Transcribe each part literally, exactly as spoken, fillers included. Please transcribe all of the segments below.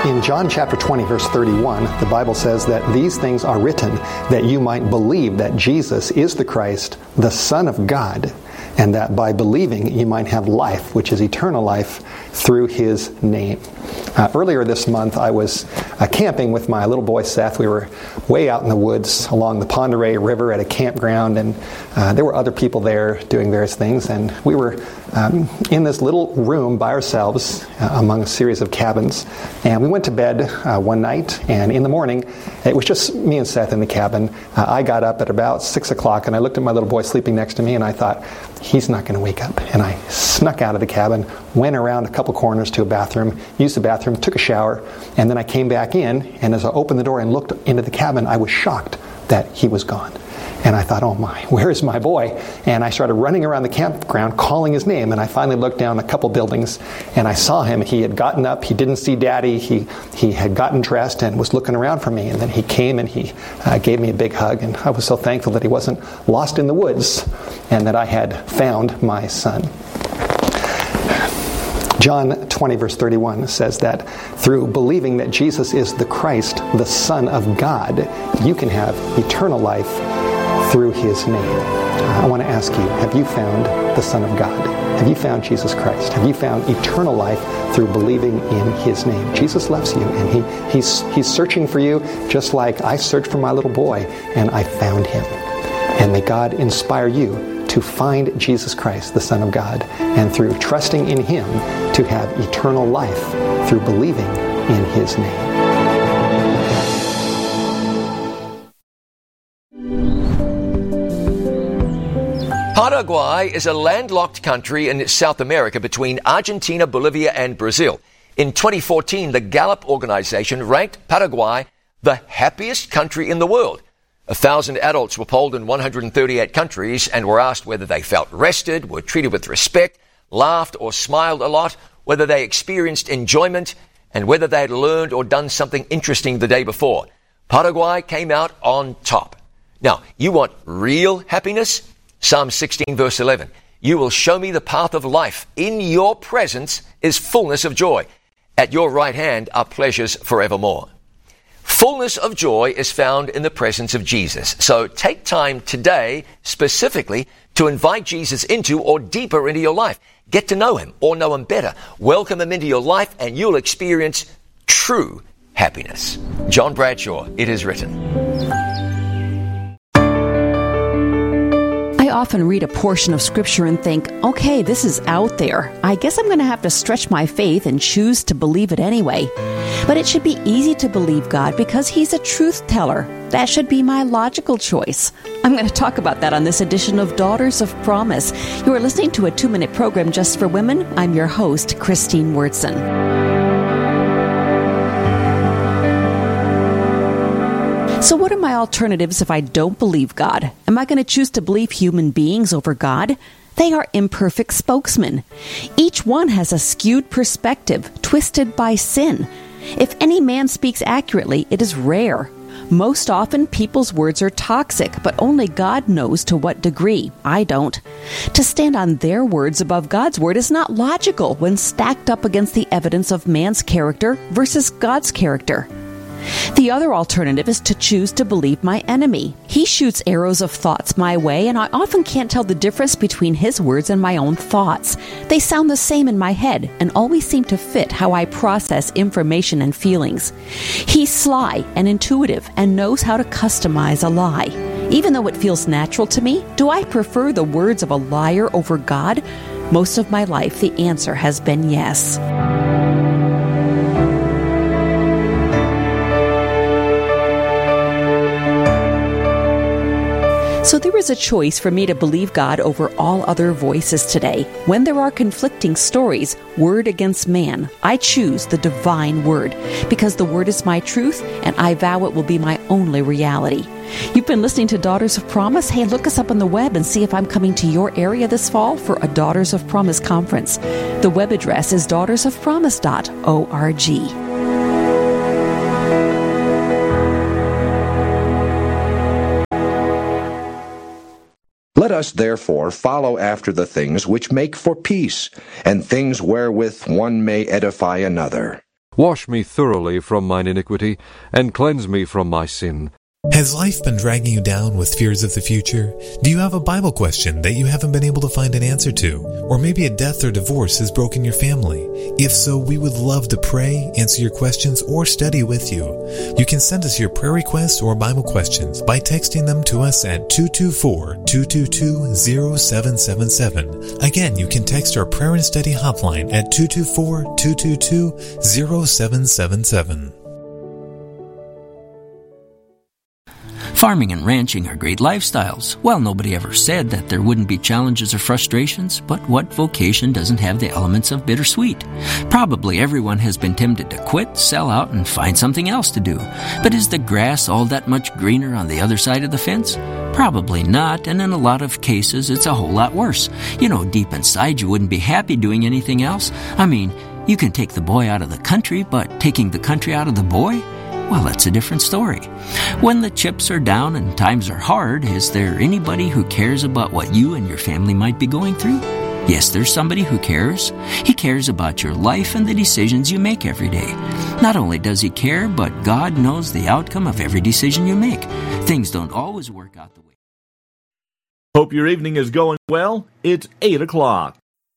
In John chapter twenty, verse thirty-one, the Bible says that these things are written that you might believe that Jesus is the Christ, the Son of God, and that by believing you might have life, which is eternal life, through His name. Uh, earlier this month, I was uh, camping with my little boy Seth. We were way out in the woods along the Pend Oreille River at a campground, and uh, there were other people there doing various things, and we were um, in this little room by ourselves uh, among a series of cabins. And we went to bed uh, one night, and in the morning, it was just me and Seth in the cabin. Uh, I got up at about six o'clock, and I looked at my little boy sleeping next to me, and I thought, he's not going to wake up. And I snuck out of the cabin, went around a couple corners to a bathroom, used the bathroom, took a shower, and then I came back in, and as I opened the door and looked into the cabin, I was shocked that he was gone. And I thought, oh my, where is my boy? And I started running around the campground calling his name, and I finally looked down a couple buildings, and I saw him. He had gotten up, he didn't see Daddy, he he had gotten dressed and was looking around for me, and then he came and he uh, gave me a big hug, and I was so thankful that he wasn't lost in the woods, and that I had found my son. John twenty, verse thirty-one says that through believing that Jesus is the Christ, the Son of God, you can have eternal life through His name. Uh, I want to ask you, have you found the Son of God? Have you found Jesus Christ? Have you found eternal life through believing in His name? Jesus loves you, and he, he's, he's searching for you just like I searched for my little boy, and I found Him. And may God inspire you to find Jesus Christ, the Son of God, and through trusting in Him to have eternal life through believing in His name. Paraguay is a landlocked country in South America between Argentina, Bolivia, and Brazil. In twenty fourteen, the Gallup organization ranked Paraguay the happiest country in the world. A thousand adults were polled in one hundred thirty-eight countries and were asked whether they felt rested, were treated with respect, laughed or smiled a lot, whether they experienced enjoyment, and whether they had learned or done something interesting the day before. Paraguay came out on top. Now, you want real happiness? Psalm sixteen, verse eleven. You will show me the path of life. In your presence is fullness of joy. At your right hand are pleasures forevermore. Fullness of joy is found in the presence of Jesus. So take time today specifically to invite Jesus into or deeper into your life. Get to know Him or know Him better. Welcome Him into your life and you'll experience true happiness. John Bradshaw, it is written. I often read a portion of Scripture and think, okay, this is out there. I guess I'm going to have to stretch my faith and choose to believe it anyway. But it should be easy to believe God because He's a truth teller. That should be my logical choice. I'm going to talk about that on this edition of Daughters of Promise. You are listening to a two-minute program just for women. I'm your host, Christine Wurtson. So what are my alternatives if I don't believe God? Am I going to choose to believe human beings over God? They are imperfect spokesmen. Each one has a skewed perspective, twisted by sin. If any man speaks accurately, it is rare. Most often, people's words are toxic, but only God knows to what degree. I don't. To stand on their words above God's word is not logical when stacked up against the evidence of man's character versus God's character. The other alternative is to choose to believe my enemy. He shoots arrows of thoughts my way, and I often can't tell the difference between his words and my own thoughts. They sound the same in my head and always seem to fit how I process information and feelings. He's sly and intuitive and knows how to customize a lie. Even though it feels natural to me, do I prefer the words of a liar over God? Most of my life, the answer has been yes. So there is a choice for me to believe God over all other voices today. When there are conflicting stories, word against man, I choose the divine word because the word is my truth and I vow it will be my only reality. You've been listening to Daughters of Promise. Hey, look us up on the web and see if I'm coming to your area this fall for a Daughters of Promise conference. The web address is daughters of promise dot org. Let us therefore follow after the things which make for peace, and things wherewith one may edify another. Wash me thoroughly from mine iniquity, and cleanse me from my sin. Has life been dragging you down with fears of the future? Do you have a Bible question that you haven't been able to find an answer to? Or maybe a death or divorce has broken your family? If so, we would love to pray, answer your questions, or study with you. You can send us your prayer requests or Bible questions by texting them to us at two two four, two two two, zero seven seven seven. Again, you can text our prayer and study hotline at two two four, two two two, zero seven seven seven. Farming and ranching are great lifestyles. Well, nobody ever said that there wouldn't be challenges or frustrations, but what vocation doesn't have the elements of bittersweet? Probably everyone has been tempted to quit, sell out, and find something else to do. But is the grass all that much greener on the other side of the fence? Probably not, and in a lot of cases, it's a whole lot worse. You know, deep inside, you wouldn't be happy doing anything else. I mean, you can take the boy out of the country, but taking the country out of the boy? Well, that's a different story. When the chips are down and times are hard, is there anybody who cares about what you and your family might be going through? Yes, there's somebody who cares. He cares about your life and the decisions you make every day. Not only does he care, but God knows the outcome of every decision you make. Things don't always work out the way. Hope your evening is going well. It's eight o'clock.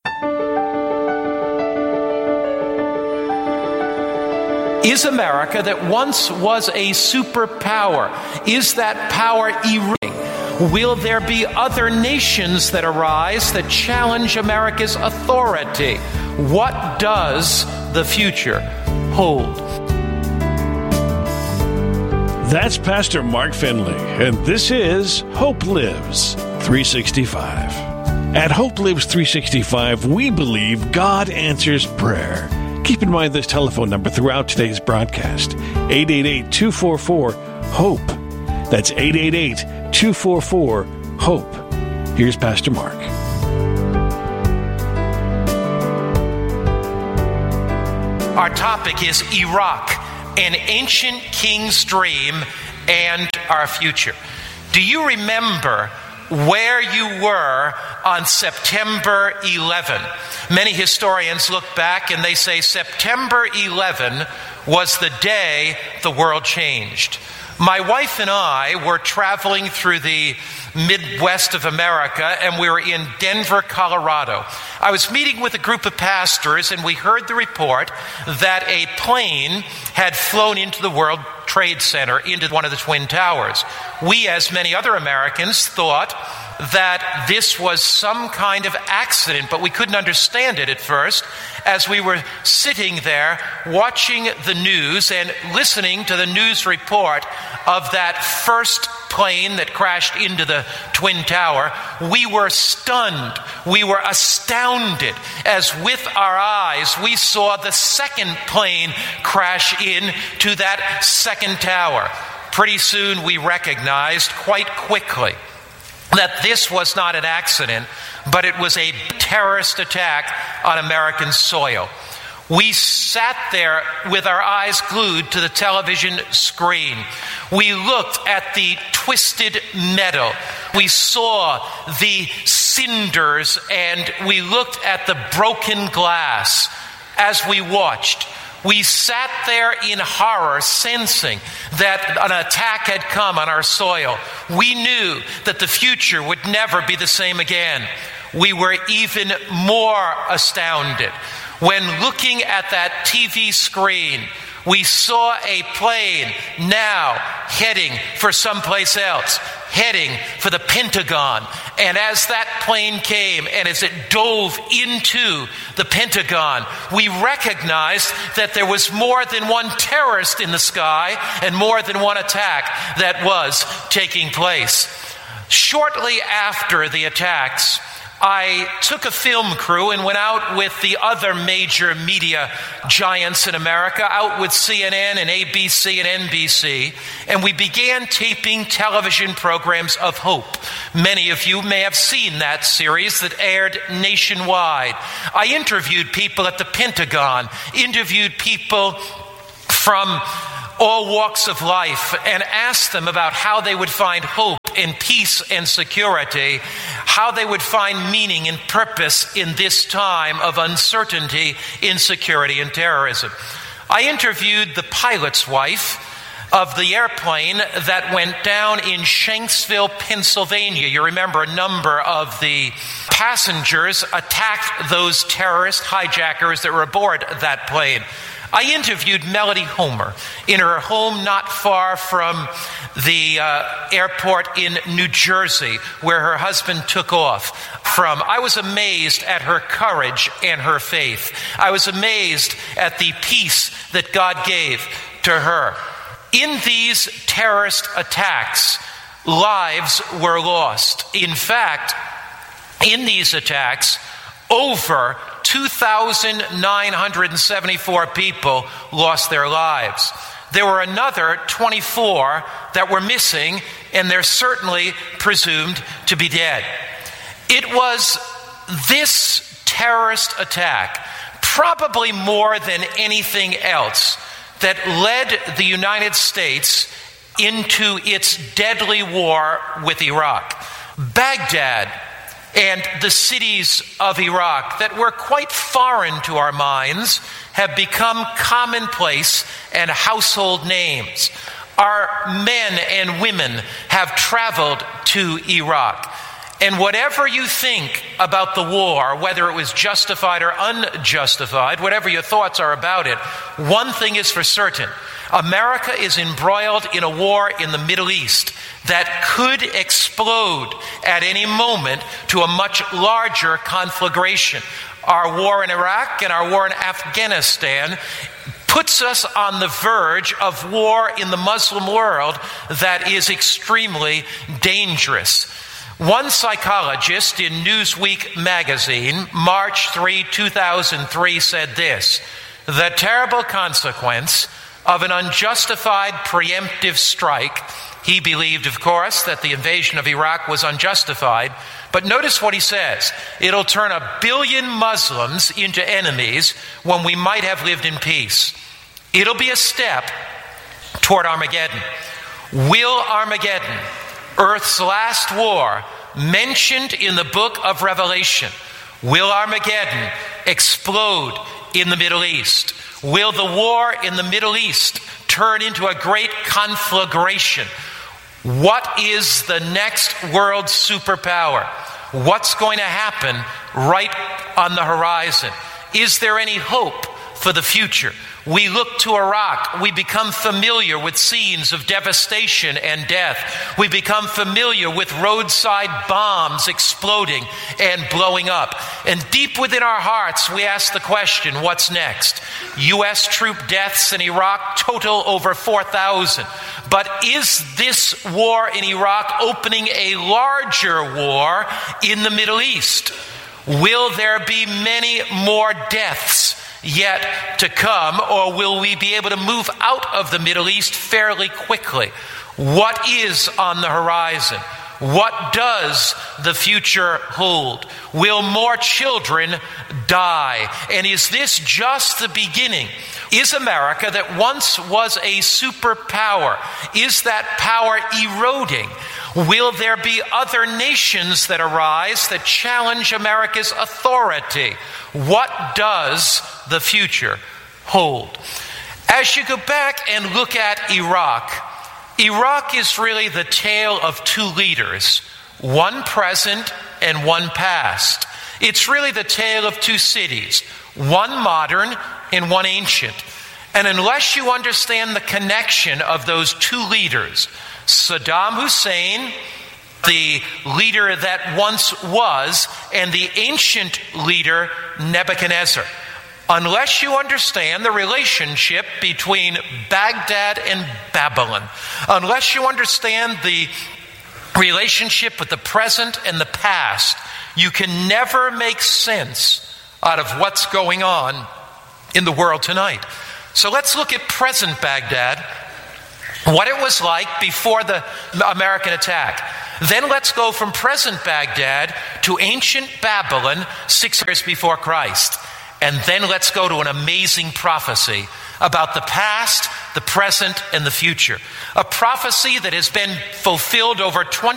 Is America, that once was a superpower, is that power eroding? Will there be other nations that arise that challenge America's authority? What does the future hold? That's Pastor Mark Finley, and this is Hope Lives three sixty-five. At Hope Lives three sixty-five, we believe God answers prayer. Keep in mind this telephone number throughout today's broadcast, eight eight eight, two four four, HOPE. That's eight eight eight, two four four, HOPE. Here's Pastor Mark. Our topic is Iraq, an ancient king's dream and our future. Do you remember where you were on September eleventh? Many historians look back and they say September eleventh was the day the world changed. My wife and I were traveling through the Midwest of America, and we were in Denver, Colorado. I was meeting with a group of pastors, and we heard the report that a plane had flown into the World Trade Center, into one of the Twin Towers. We, as many other Americans, thought that this was some kind of accident, but we couldn't understand it at first as we were sitting there watching the news and listening to the news report of that first plane that crashed into the Twin Tower. We were stunned. We were astounded as with our eyes we saw the second plane crash into that second tower. Pretty soon we recognized quite quickly that this was not an accident, but it was a terrorist attack on American soil. We sat there with our eyes glued to the television screen. We looked at the twisted metal. We saw the cinders, and we looked at the broken glass as we watched. We sat there in horror, sensing that an attack had come on our soil. We knew that the future would never be the same again. We were even more astounded when, looking at that T V screen, we saw a plane now heading for someplace else, heading for the Pentagon. And as that plane came and as it dove into the Pentagon, we recognized that there was more than one terrorist in the sky and more than one attack that was taking place. Shortly after the attacks, I took a film crew and went out with the other major media giants in America, out with C N N and A B C and N B C, and we began taping television programs of hope. Many of you may have seen that series that aired nationwide. I interviewed people at the Pentagon, interviewed people from all walks of life, and asked them about how they would find hope and peace and security, how they would find meaning and purpose in this time of uncertainty, insecurity, and terrorism. I interviewed the pilot's wife of the airplane that went down in Shanksville, Pennsylvania. You remember a number of the passengers attacked those terrorist hijackers that were aboard that plane. I interviewed Melody Homer in her home not far from the uh, airport in New Jersey, where her husband took off from. I was amazed at her courage and her faith. I was amazed at the peace that God gave to her. In these terrorist attacks, lives were lost. In fact, in these attacks, over two thousand nine hundred seventy-four people lost their lives. There were another twenty-four that were missing, and they're certainly presumed to be dead. It was this terrorist attack, probably more than anything else, that led the United States into its deadly war with Iraq. Baghdad and the cities of Iraq that were quite foreign to our minds have become commonplace and household names. Our men and women have traveled to Iraq. And whatever you think about the war, whether it was justified or unjustified, whatever your thoughts are about it, one thing is for certain. America is embroiled in a war in the Middle East that could explode at any moment to a much larger conflagration. Our war in Iraq and our war in Afghanistan puts us on the verge of war in the Muslim world that is extremely dangerous. One psychologist in Newsweek magazine, March third, two thousand three, said this: "The terrible consequence of an unjustified preemptive strike," he believed, of course, that the invasion of Iraq was unjustified, but notice what he says: "It'll turn a billion Muslims into enemies when we might have lived in peace. It'll be a step toward Armageddon." Will Armageddon, Earth's last war, mentioned in the book of Revelation, will Armageddon explode in the Middle East? Will the war in the Middle East turn into a great conflagration? What is the next world superpower? What's going to happen right on the horizon? Is there any hope for the future? We look to Iraq. We become familiar with scenes of devastation and death. We become familiar with roadside bombs exploding and blowing up. And deep within our hearts, we ask the question, what's next? U S troop deaths in Iraq total over four thousand. But is this war in Iraq opening a larger war in the Middle East? Will there be many more deaths yet to come, or will we be able to move out of the Middle East fairly quickly? What is on the horizon? What does the future hold? Will more children die? And is this just the beginning? Is America, that once was a superpower, is that power eroding? Will there be other nations that arise that challenge America's authority? What does the future hold? As you go back and look at Iraq, Iraq is really the tale of two leaders, one present and one past. It's really the tale of two cities, one modern and one ancient. And unless you understand the connection of those two leaders, Saddam Hussein, the leader that once was, and the ancient leader Nebuchadnezzar, unless you understand the relationship between Baghdad and Babylon, unless you understand the relationship with the present and the past, you can never make sense out of what's going on in the world tonight. So let's look at present Baghdad, what it was like before the American attack. Then let's go from present Baghdad to ancient Babylon, six years before Christ. And then let's go to an amazing prophecy about the past, the present, and the future. A prophecy that has been fulfilled over twenty